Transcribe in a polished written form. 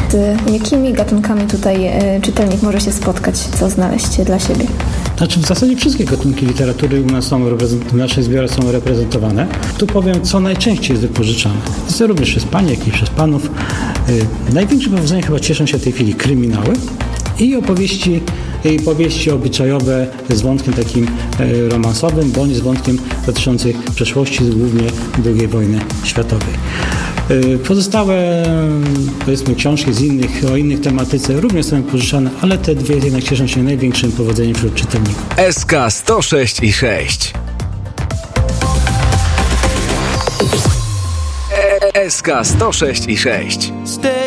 Z jakimi gatunkami tutaj czytelnik może się spotkać, co znaleźć dla siebie? Znaczy w zasadzie wszystkie gatunki literatury u nas w naszej zbiorach są reprezentowane. Tu powiem, co najczęściej jest wypożyczane. Jest również przez pań, jak i przez panów. Największym powodzeniem chyba cieszą się w tej chwili kryminały i powieści obyczajowe z wątkiem takim romansowym, bądź z wątkiem dotyczącym przeszłości, głównie II wojny światowej. Pozostałe, powiedzmy, książki o innych tematyce również są wypożyczane, ale te dwie jednak cieszą się największym powodzeniem wśród czytelników. SK 106 i 6. SK 106 i 6.